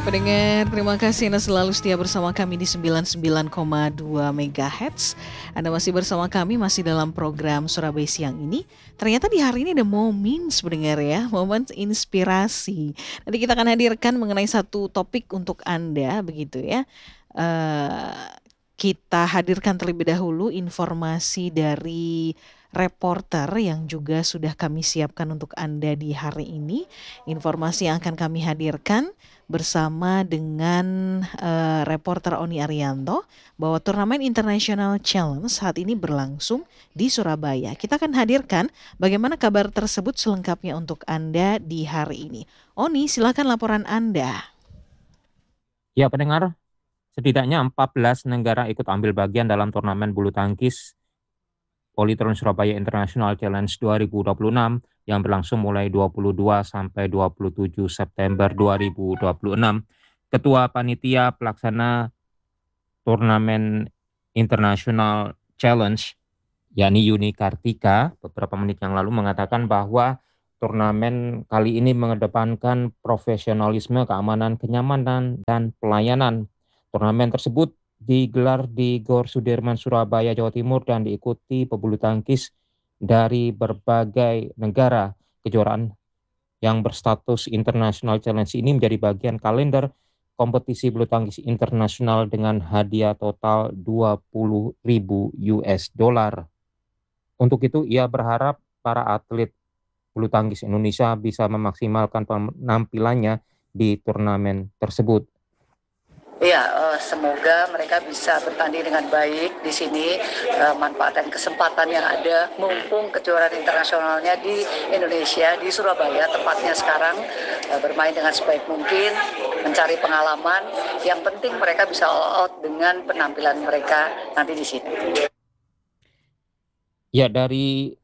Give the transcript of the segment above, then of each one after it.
Pendengar, terima kasih Anda selalu setia bersama kami di 99,2 MHz. Anda masih bersama kami, masih dalam program Surabaya Siang ini. Ternyata di hari ini ada momen pendengar ya, momen inspirasi. Nanti kita akan hadirkan mengenai satu topik untuk Anda, begitu ya. Kita hadirkan terlebih dahulu informasi dari reporter yang juga sudah kami siapkan untuk Anda di hari ini. Informasi yang akan kami hadirkan bersama dengan reporter Oni Arianto bahwa turnamen International Challenge saat ini berlangsung di Surabaya. Kita akan hadirkan bagaimana kabar tersebut selengkapnya untuk Anda di hari ini. Oni, silakan laporan Anda. Ya, pendengar, setidaknya 14 negara ikut ambil bagian dalam turnamen bulu tangkis Polytron Surabaya International Challenge 2026 yang berlangsung mulai 22 sampai 27 September 2026. Ketua Panitia Pelaksana Turnamen International Challenge, yakni Yuni Kartika, beberapa menit yang lalu mengatakan bahwa turnamen kali ini mengedepankan profesionalisme, keamanan, kenyamanan, dan pelayanan. Turnamen tersebut digelar di Gor Sudirman, Surabaya, Jawa Timur dan diikuti pebulu tangkis dari berbagai negara. Kejuaraan yang berstatus International Challenge ini menjadi bagian kalender kompetisi bulu tangkis internasional dengan hadiah total 20.000 US dollar. Untuk itu ia berharap para atlet bulu tangkis Indonesia bisa memaksimalkan penampilannya di turnamen tersebut. Ya, semoga mereka bisa bertanding dengan baik di sini, manfaatkan kesempatan yang ada, mumpung kejuaraan internasionalnya di Indonesia, di Surabaya tepatnya sekarang, bermain dengan sebaik mungkin, mencari pengalaman. Yang penting mereka bisa all out dengan penampilan mereka nanti di sini. Ya, dari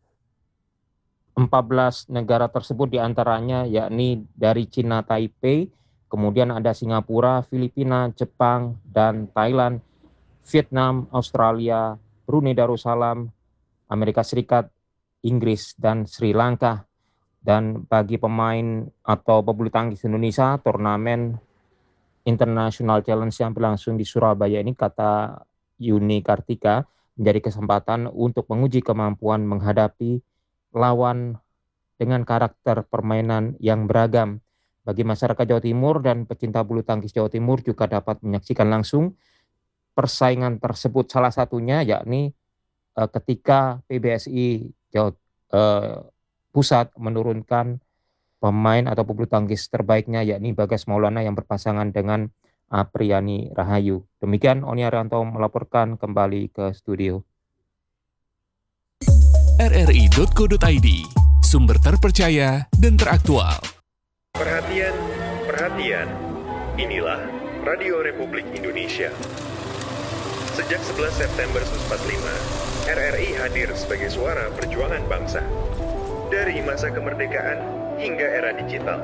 14 negara tersebut diantaranya yakni dari Cina Taipei, kemudian ada Singapura, Filipina, Jepang, dan Thailand, Vietnam, Australia, Brunei Darussalam, Amerika Serikat, Inggris, dan Sri Lanka. Dan bagi pemain atau pebulu tangkis Indonesia, turnamen International Challenge yang berlangsung di Surabaya ini, kata Yuni Kartika, menjadi kesempatan untuk menguji kemampuan menghadapi lawan dengan karakter permainan yang beragam. Bagi masyarakat Jawa Timur dan pecinta bulu tangkis Jawa Timur juga dapat menyaksikan langsung persaingan tersebut. Salah satunya yakni ketika PBSI Pusat menurunkan pemain atau pebulu tangkis terbaiknya yakni Bagas Maulana yang berpasangan dengan Apriani Rahayu. Demikian Oni Arianto melaporkan kembali ke studio. rri.co.id, sumber terpercaya dan teraktual. Perhatian, perhatian. Inilah Radio Republik Indonesia. Sejak 11 September 1945, RRI hadir sebagai suara perjuangan bangsa. Dari masa kemerdekaan hingga era digital.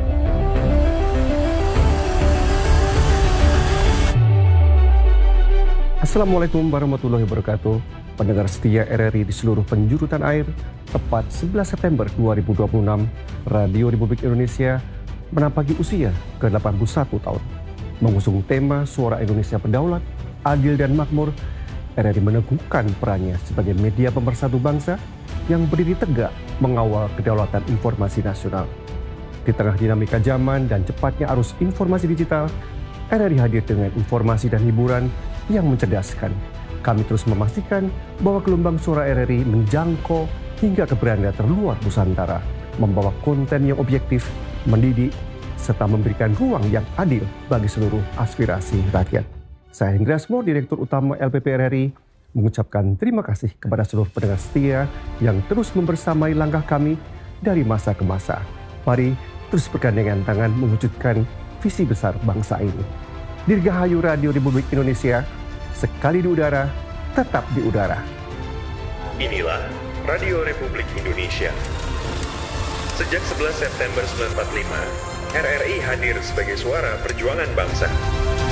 Assalamualaikum warahmatullahi wabarakatuh. Pendengar setia RRI di seluruh penjuru tanah air, tepat 11 September 2026, Radio Republik Indonesia menampaki usia ke-81 tahun. Mengusung tema Suara Indonesia Berdaulat, Adil dan Makmur, RRI meneguhkan perannya sebagai media pemersatu bangsa yang berdiri tegak mengawal kedaulatan informasi nasional. Di tengah dinamika zaman dan cepatnya arus informasi digital, RRI hadir dengan informasi dan hiburan yang mencerdaskan. Kami terus memastikan bahwa gelombang suara RRI menjangkau hingga ke beranda terluar Nusantara, membawa konten yang objektif, mendidik, serta memberikan ruang yang adil bagi seluruh aspirasi rakyat. Saya Hendra Asmo, Direktur Utama LPP RRI, mengucapkan terima kasih kepada seluruh pendengar setia yang terus membersamai langkah kami dari masa ke masa. Mari terus bergandengan tangan mewujudkan visi besar bangsa ini. Dirgahayu Radio Republik Indonesia, sekali di udara, tetap di udara. Inilah Radio Republik Indonesia. Sejak 11 September 1945, RRI hadir sebagai suara perjuangan bangsa.